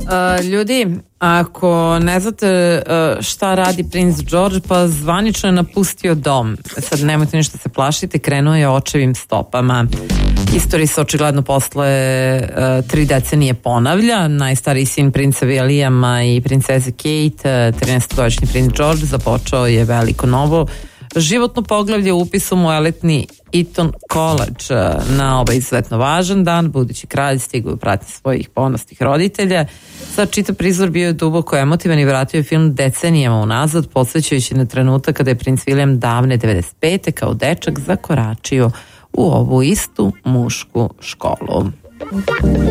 Ljudi, ako ne znate šta radi princ George, pa zvanično je napustio dom. Sad nemojte ništa se plašiti, krenuo je očevim stopama. Istorija se očigledno posle 3 decenije ponavlja. Najstariji sin princa Williama i princeze Kate, 13-godišnji princ George, započeo je veliko novo životno poglavlje upisom u elitni Eton College. Na ovaj izuzetno važan dan budući kralj stigao u pratnji svojih ponosnih roditelja. Sad čitav prizor bio je duboko emotivan i vratio je film decenijama unazad, podsjećajući na trenutak kada je princ William davne 95. kao dečak zakoračio u ovu istu mušku školu.